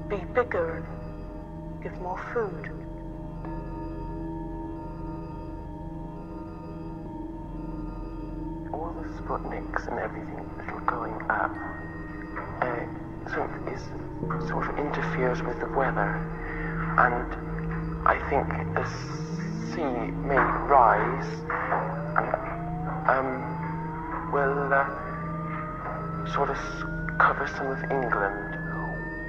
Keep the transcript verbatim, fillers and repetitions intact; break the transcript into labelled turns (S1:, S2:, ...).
S1: be bigger and give more food.
S2: All the Sputniks and everything that are going up uh, sort of is sort of interferes with the weather, and I think the sea may rise and um, will uh, sort of cover some of England.